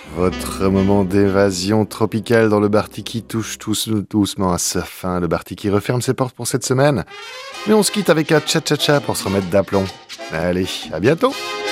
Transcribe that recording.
Votre moment d'évasion tropicale dans le Bartiki touche doucement à sa fin. Le Bartiki referme ses portes pour cette semaine. Mais on se quitte avec un cha-cha-cha pour se remettre d'aplomb. Allez, à bientôt!